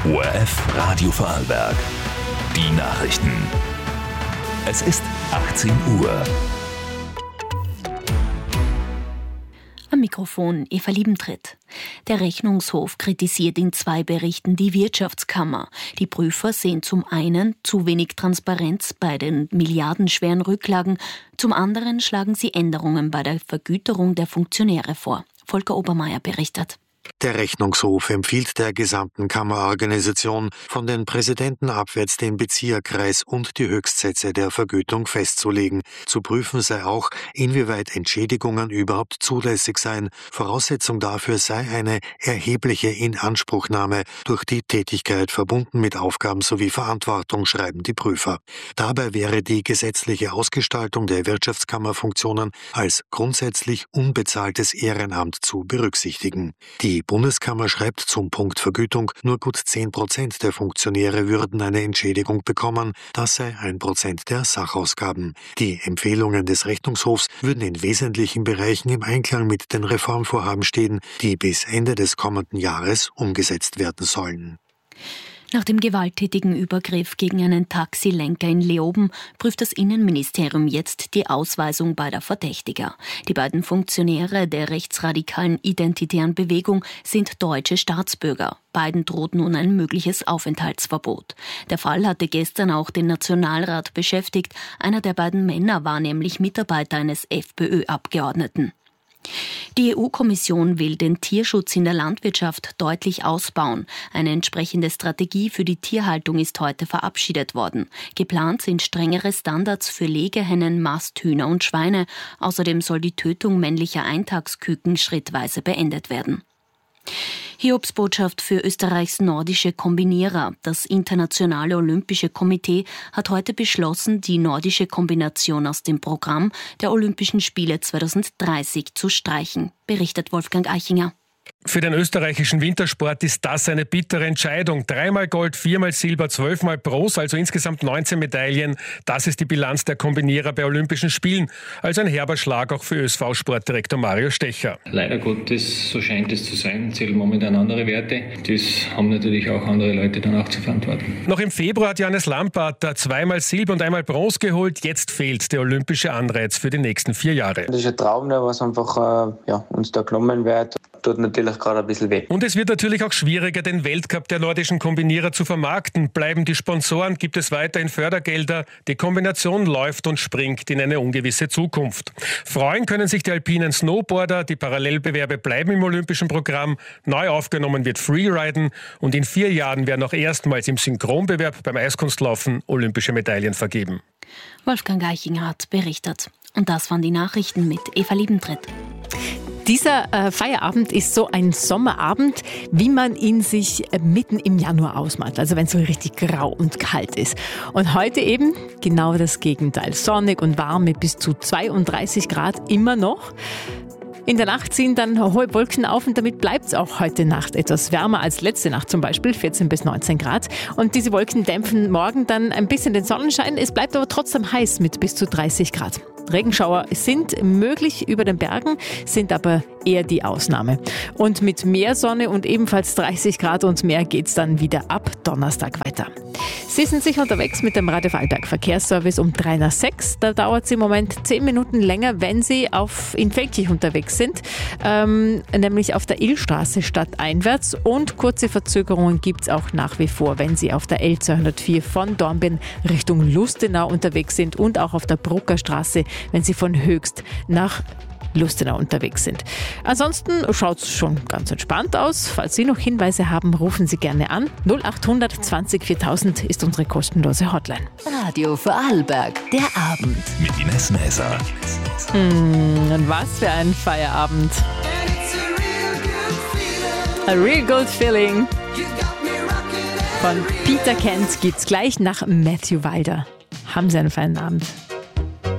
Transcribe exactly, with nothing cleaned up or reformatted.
O R F Radio Vorarlberg. Die Nachrichten. Es ist achtzehn Uhr. Am Mikrofon Eva Liebentritt. Der Rechnungshof kritisiert in zwei Berichten die Wirtschaftskammer. Die Prüfer sehen zum einen zu wenig Transparenz bei den milliardenschweren Rücklagen, zum anderen schlagen sie Änderungen bei der Vergüterung der Funktionäre vor. Volker Obermeier berichtet. Der Rechnungshof empfiehlt der gesamten Kammerorganisation, von den Präsidenten abwärts den Bezieherkreis und die Höchstsätze der Vergütung festzulegen. Zu prüfen sei auch, inwieweit Entschädigungen überhaupt zulässig seien. Voraussetzung dafür sei eine erhebliche Inanspruchnahme durch die Tätigkeit verbunden mit Aufgaben sowie Verantwortung, schreiben die Prüfer. Dabei wäre die gesetzliche Ausgestaltung der Wirtschaftskammerfunktionen als grundsätzlich unbezahltes Ehrenamt zu berücksichtigen. Die Bundeskammer schreibt zum Punkt Vergütung, nur gut zehn Prozent der Funktionäre würden eine Entschädigung bekommen. Das sei ein Prozent der Sachausgaben. Die Empfehlungen des Rechnungshofs würden in wesentlichen Bereichen im Einklang mit den Reformvorhaben stehen, die bis Ende des kommenden Jahres umgesetzt werden sollen. Nach dem gewalttätigen Übergriff gegen einen Taxilenker in Leoben prüft das Innenministerium jetzt die Ausweisung beider Verdächtiger. Die beiden Funktionäre der rechtsradikalen Identitären Bewegung sind deutsche Staatsbürger. Beiden droht nun ein mögliches Aufenthaltsverbot. Der Fall hatte gestern auch den Nationalrat beschäftigt. Einer der beiden Männer war nämlich Mitarbeiter eines FPÖ-Abgeordneten. Die E U-Kommission will den Tierschutz in der Landwirtschaft deutlich ausbauen. Eine entsprechende Strategie für die Tierhaltung ist heute verabschiedet worden. Geplant sind strengere Standards für Legehennen, Masthühner und Schweine. Außerdem soll die Tötung männlicher Eintagsküken schrittweise beendet werden. Hiobsbotschaft für Österreichs nordische Kombinierer. Das Internationale Olympische Komitee hat heute beschlossen, die nordische Kombination aus dem Programm der Olympischen Spiele zwanzig dreißig zu streichen, berichtet Wolfgang Eichinger. Für den österreichischen Wintersport ist das eine bittere Entscheidung. Dreimal Gold, viermal Silber, zwölfmal Bronze, also insgesamt neunzehn Medaillen. Das ist die Bilanz der Kombinierer bei Olympischen Spielen. Also ein herber Schlag auch für Ö S V-Sportdirektor Mario Stecher. Leider Gottes, so scheint es zu sein, zählen momentan andere Werte. Das haben natürlich auch andere Leute dann auch zu verantworten. Noch im Februar hat Johannes Lampart zweimal Silber und einmal Bronze geholt. Jetzt fehlt der olympische Anreiz für die nächsten vier Jahre. Das ist ein Traum, was einfach äh, ja, uns da genommen wird. Tut natürlich gerade ein bisschen weh. Und es wird natürlich auch schwieriger, den Weltcup der nordischen Kombinierer zu vermarkten. Bleiben die Sponsoren, gibt es weiterhin Fördergelder. Die Kombination läuft und springt in eine ungewisse Zukunft. Freuen können sich die alpinen Snowboarder. Die Parallelbewerbe bleiben im olympischen Programm. Neu aufgenommen wird Freeriden. Und in vier Jahren werden auch erstmals im Synchronbewerb beim Eiskunstlaufen olympische Medaillen vergeben. Wolfgang Eichinger hat berichtet. Und das waren die Nachrichten mit Eva Liebentritt. Dieser äh, Feierabend ist so ein Sommerabend, wie man ihn sich äh, mitten im Januar ausmalt. Also wenn es so richtig grau und kalt ist. Und heute eben genau das Gegenteil. Sonnig und warm mit bis zu zweiunddreißig Grad immer noch. In der Nacht ziehen dann hohe Wolken auf und damit bleibt es auch heute Nacht etwas wärmer als letzte Nacht zum Beispiel, vierzehn bis neunzehn Grad. Und diese Wolken dämpfen morgen dann ein bisschen den Sonnenschein. Es bleibt aber trotzdem heiß mit bis zu dreißig Grad. Regenschauer sind möglich über den Bergen, sind aber eher die Ausnahme. Und mit mehr Sonne und ebenfalls dreißig Grad und mehr geht's dann wieder ab Donnerstag weiter. Sie sind sicher unterwegs mit dem Radio Vorarlberg Verkehrsservice um drei nach sechs. Da dauert es im Moment zehn Minuten länger, wenn Sie auf in Feldkirch unterwegs sind, ähm, nämlich auf der Illstraße stadteinwärts. Und kurze Verzögerungen gibt es auch nach wie vor, wenn Sie auf der L zweihundertvier von Dornbirn Richtung Lustenau unterwegs sind und auch auf der Brucker Straße, wenn Sie von Höchst nach Lustenau unterwegs sind. Ansonsten schaut es schon ganz entspannt aus. Falls Sie noch Hinweise haben, rufen Sie gerne an. null achthundert zwanzig viertausend ist unsere kostenlose Hotline. Radio Vorarlberg, der Abend. Mit Ines Mäser. Hm, und was für ein Feierabend. A real good feeling. Von Peter Kent geht's gleich nach Matthew Wilder. Haben Sie einen feinen Abend.